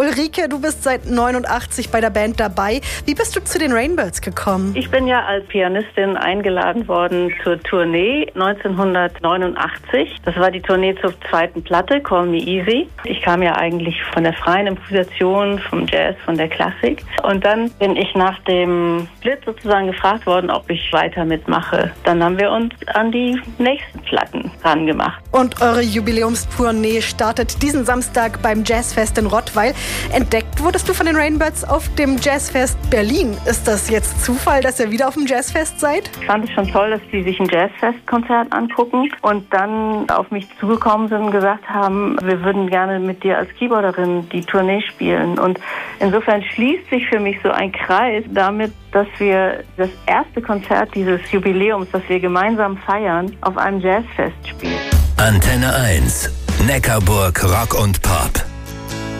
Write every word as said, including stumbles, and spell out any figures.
Ulrike, du bist seit neunundachtzig bei der Band dabei. Wie bist du zu den Rainbirds gekommen? Ich bin ja als Pianistin eingeladen worden zur Tournee neunzehnhundertneunundachtzig. Das war die Tournee zur zweiten Platte, Call Me Easy. Ich kam ja eigentlich von der freien Improvisation, vom Jazz, von der Klassik. Und dann bin ich nach dem Split sozusagen gefragt worden, ob ich weiter mitmache. Dann haben wir uns an die nächsten Platten rangemacht. Und eure Jubiläumstournee startet diesen Samstag beim Jazzfest in Rottweil. Entdeckt wurdest du von den Rainbirds auf dem Jazzfest Berlin. Ist das jetzt Zufall, dass ihr wieder auf dem Jazzfest seid? Ich fand es schon toll, dass die sich ein Jazzfest-Konzert angucken und dann auf mich zugekommen sind und gesagt haben, wir würden gerne mit dir als Keyboarderin die Tournee spielen. Und insofern schließt sich für mich so ein Kreis damit, dass wir das erste Konzert dieses Jubiläums, das wir gemeinsam feiern, auf einem Jazzfest spielen. Antenne eins, Neckarburg Rock und Pop.